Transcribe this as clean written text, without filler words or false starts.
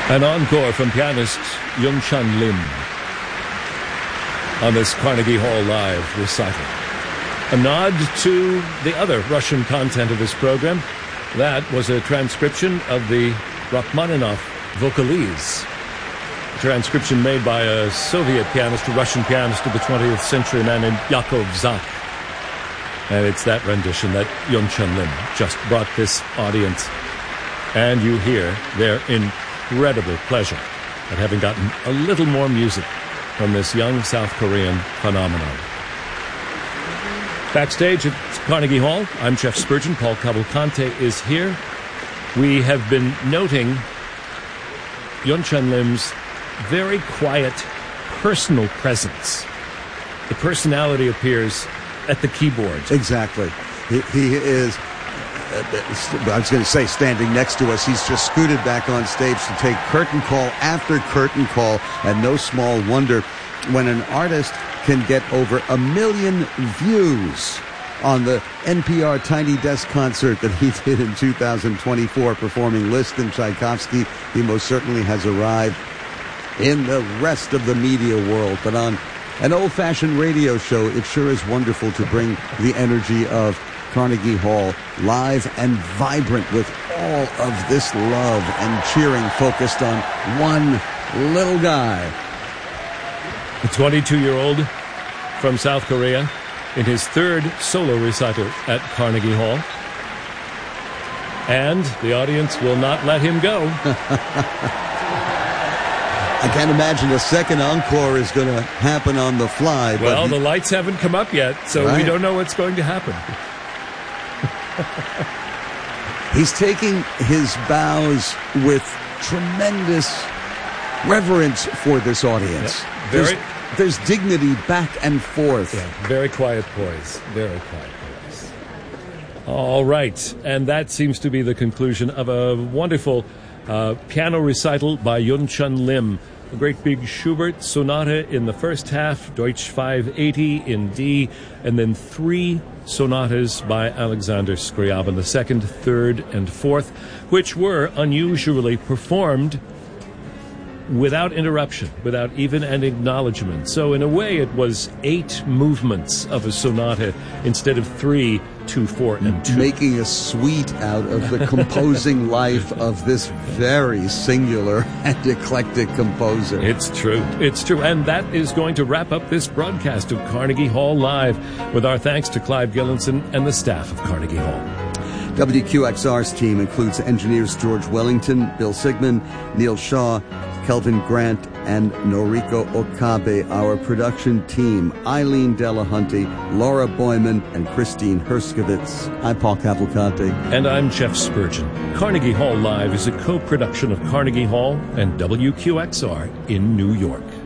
An encore from pianist Yun-Chan Lim on this Carnegie Hall Live recital. A nod to the other Russian content of this program. That was a transcription of the Rachmaninoff Vocalize, a transcription made by a Soviet pianist, a Russian pianist of the 20th century, a man named Yakov Zak. And it's that rendition that Yun-Chan Lim just brought this audience. And you hear their incredible pleasure at having gotten a little more music from this young South Korean phenomenon. Backstage at Carnegie Hall, I'm Jeff Spurgeon. Paul Cavalcante is here. We have been noting Yun-Chan Lim's very quiet, personal presence. The personality appears at the keyboard. Exactly. He is, I was going to say, standing next to us. He's just scooted back on stage to take curtain call after curtain call, and no small wonder when an artist can get over 1 million views on the NPR Tiny Desk concert that he did in 2024 performing Liszt and Tchaikovsky. He most certainly has arrived in the rest of the media world. But on an old-fashioned radio show, it sure is wonderful to bring the energy of Carnegie Hall live and vibrant with all of this love and cheering focused on one little guy. A 22-year-old from South Korea in his third solo recital at Carnegie Hall. And the audience will not let him go. I can't imagine a second encore is going to happen on the fly. Well, the lights haven't come up yet, so right. We don't know what's going to happen. He's taking his bows with tremendous reverence for this audience. Yeah, there's dignity back and forth. Yeah, very quiet poise. Very quiet poise. All right. And that seems to be the conclusion of a wonderful piano recital by Yun-Chan Lim. A great big Schubert sonata in the first half, Deutsch 580 in D, and then 3 sonatas by Alexander Scriabin, the second, third, and fourth, which were unusually performed without interruption, without even an acknowledgement. So in a way it was 8 movements of a sonata instead of 3, 2, 4, and 2. Making a suite out of the composing life of this very singular and eclectic composer. It's true. It's true. And that is going to wrap up this broadcast of Carnegie Hall Live with our thanks to Clive Gillinson and the staff of Carnegie Hall. WQXR's team includes engineers George Wellington, Bill Sigmund, Neil Shaw, Kelvin Grant, and Noriko Okabe. Our production team, Eileen Delahunty, Laura Boyman, and Christine Herskovitz. I'm Paul Cavalcante. And I'm Jeff Spurgeon. Carnegie Hall Live is a co-production of Carnegie Hall and WQXR in New York.